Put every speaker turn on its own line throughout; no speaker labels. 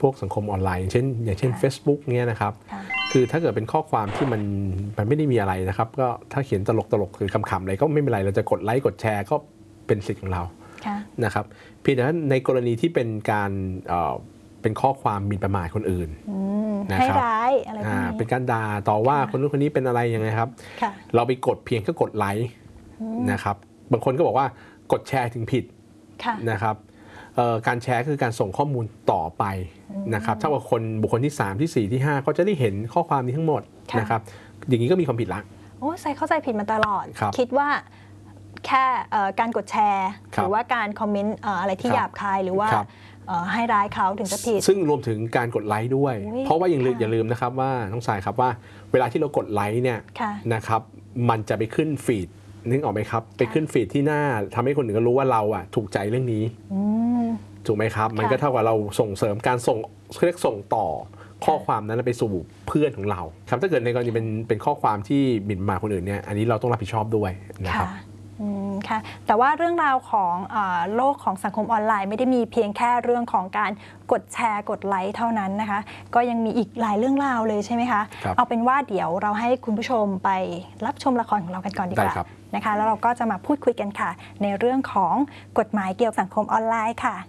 พวกสังคมออนไลน์อย่างเช่น Facebook เนี่ยนะครับคือถ้าเกิดเป็นข้อความที่มันไม่ได้มีอะไรนะครับก็ถ้าเขียนตลกคือคำๆอะไรก็ไม่เป็นไรเราจะกดไลค์กดแชร์ก็เป็นสิทธิ์ของเรานะครับเพียงแต่ในกรณีที่เป็นการเป็นข้อความหมิ่นประมาทคนอื่น
ให้ร้ายอะไรพวกนี้
เป็นการด่าต่อว่าคนนู้นคนนี้เป็นอะไรยังไงครับเราไปกดเพียงแค่กดไลค์นะครับบางคนก็บอกว่ากดแชร์ถึงผิดนะครับการแชร์คือการส่งข้อมูลต่อไปนะครับถ้าว่าบุคคลที่3ที่4ที่5ก็จะได้เห็นข้อความนี้ทั้งหมดนะครับอย่างนี้ก็มีความผิดละ
โอ้ใส่เข้าใจผิดมาตลอดคิดว่าแค่การกดแชร์หรือว่าการคอมเมนต์อะไรที่หยาบคายหรือว่าให้ร้ายเขาถึงจะผิด
ซึ่งรวมถึงการกดไลค์ด้วยเพราะว่าอย่าลืมนะครับว่าน้องสายครับว่าเวลาที่เรากดไลค์เนี่ยนะครับมันจะไปขึ้นฟีดนึกออกไหมครับไปขึ้นฟีดที่หน้าทำให้คนอื่นก็รู้ว่าเราถูกใจเรื่องนี้ถูกไหมครับมันก็เท่ากับเราส่งเสริมการเรียกส่งต่อข้อความนั้นไปสู่เพื่อนของเราครับถ้าเกิดในกรณีเป็นข้อความที่หมิ่นประมาทคนอื่นเนี่ยอันนี้เราต้องรับผิดชอบด้วยนะครับ
ค่ะแต่ว่าเรื่องราวของโลกของสังคมออนไลน์ไม่ได้มีเพียงแค่เรื่องของการกดแชร์กดไลค์เท่านั้นนะคะก็ยังมีอีกหลายเรื่องราวเลยใช่ไหมคะเอาเป็นว่าเดี๋ยวเราให้คุณผู้ชมไปรับชมละครของเรากันก่อนดีกว่านะคะแล้วเราก็จะมาพูดคุยกันค่ะในเรื่องของกฎหมายเกี่ยวกับสังคมออนไลน์ค่ะ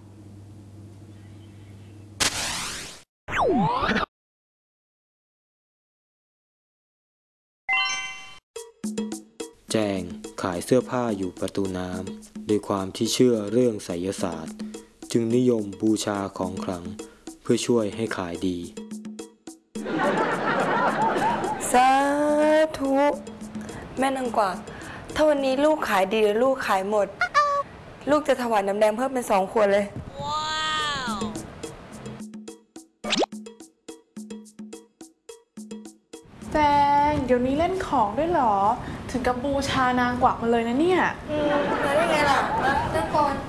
แจงขายเสื้อผ้าอยู่ประตูน้ำด้วยความที่เชื่อเรื่องไสยศาสตร์จึงนิยมบูชาของขลังเพื่อช่วยให้ขายดี
สาธุแม่นางกวักถ้าวันนี้ลูกขายดีหรือลูกขายหมดลูกจะถวายน้ำแดงเพิ่มเป็น2 ขวดเลย
แจงเดี๋ยวนี้เล่นของด้วยเหรอถึงกับบูชานางกวักมาเลยนะเนี่ย
มาได้ไงล่ะมานั่งก่อน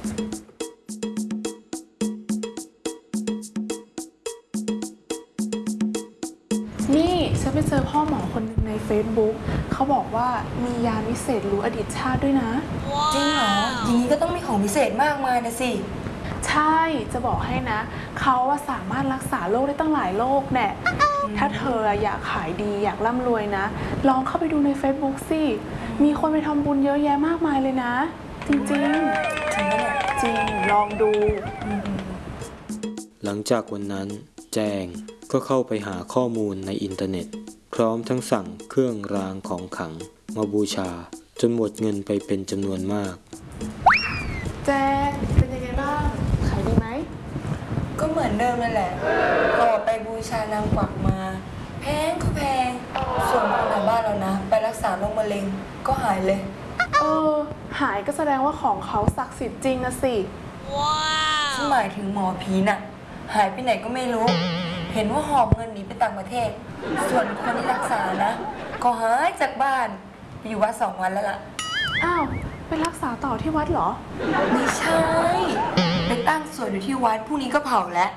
นี่ฉันไปเจอพ่อหมอคนหนึ่งใน Facebook เขาบอกว่ามียาวิเศษรู้อดีตชาติด้วยนะ
จริงเหรออย่างนี้ก็ต้องมีของพิเศษมากมายนะสิ
ใช่จะบอกให้นะเขาสามารถรักษาโรคได้ตั้งหลายโรคแน่ถ้าเธออยากขายดีอยากร่ำรวยนะลองเข้าไปดูใน Facebook สิมีคนไปทำบุญเยอะแยะมากมายเลยนะจริงจริงลองดู
หลังจากวันนั้นแจงก็เข้าไปหาข้อมูลในอินเทอร์เน็ตพร้อมทั้งสั่งเครื่องรางของขลังมาบูชาจนหมดเงินไปเป็นจำนวนมาก
แจงเป็นยังไงบ้างขายดีไหม
ก็เหมือนเดิมนั่นแหละพอไปบูชานางกวักมาแพงก็แพงส่วนคนแถวบ้านเรานะไปรักษาโรคมะเร็งก็หายเลย
หายก็แสดงว่าของเขาศักดิ์สิทธิ์จริงนะสิ
ว้าวหมายถึงหมอผีน่ะหายไปไหนก็ไม่รู้เห็นว่าหอบเงินหนีไปต่างประเทศส่วนคนที่รักษานะก็หายจากบ้านไปอยู่วัด2 วันแล้วล่ะ
อ้าวไปรักษาต่อที่วัดเหรอ
ไม่ใช่ไปตั้งสวดอยู่ที่วัดพรุ่งนี้ก็เผาแล้ว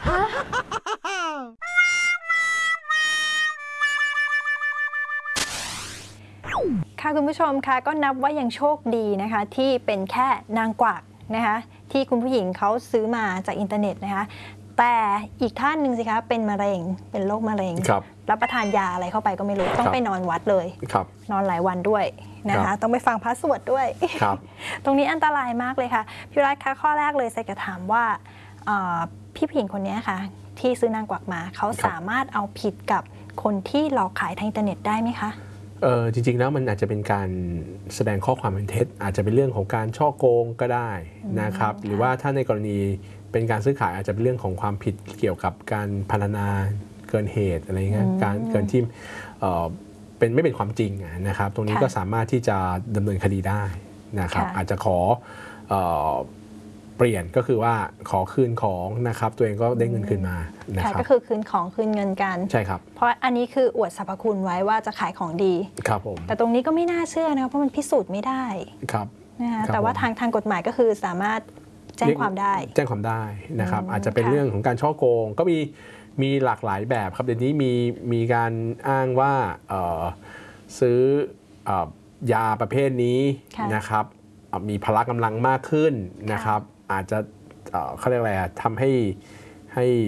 ค่ะคุณผู้ชมคะก็นับว่ายังโชคดีนะคะที่เป็นแค่นางกวักนะคะที่คุณผู้หญิงเขาซื้อมาจากอินเทอร์เน็ตนะคะแต่อีกท่านหนึ่งสิคะเป็นมะเร็งเป็นโรคมะเร็งรับประทานยาอะไรเข้าไปก็ไม่รู้ต้องไปนอนวัดเลยนอนหลายวันด้วยนะคะต้องไปฟังพระสวดด้วยตรงนี้อันตรายมากเลยค่ะพี่รัฐคะข้อแรกเลยใส่กระถามว่าพี่ผู้หญิงคนนี้ค่ะที่ซื้อนางกวักมาเขาสามารถเอาผิดกับคนที่หลอกขายทางอินเทอร์เน็ตได้ไหมคะ
จริงๆแล้วมันอาจจะเป็นการแสดงข้อความเป็นเท็จอาจจะเป็นเรื่องของการฉ้อโกงก็ได้นะครับหรือว่าถ้าในกรณีเป็นการซื้อขายอาจจะเป็นเรื่องของความผิดเกี่ยวกับการพรรณนาเกินเหตุอะไรเงี้ยการเกินที่ไม่เป็นความจริงนะครับตรงนี้ก็สามารถที่จะดำเนินคดีได้นะครับอาจจะขอเปลี่ยนก็คือว่าขอคืนของนะครับตัวเองก็ได้เงินคืนมานะครับ
ก็คือคืนของคืนเงินกัน
ใช่ครับ
เพราะอันนี้คืออวดสรรพคุณไว้ว่าจะขายของดี
ครับผม
แต่ตรงนี้ก็ไม่น่าเชื่อนะเพราะมันพิสูจน์ไม่ได้
ครับ
นะคะแต่ว่าทางกฎหมายก็คือสามารถแจ้งความได้
นะครับอาจจะเป็นเรื่องของการฉ้อโกงก็มีหลากหลายแบบครับเดี๋ยวนี้มีการอ้างว่าซื้อยาประเภทนี้นะครับมีพละกำลังมากขึ้นนะครับอาจจะเขาเรียกอะไรทำให้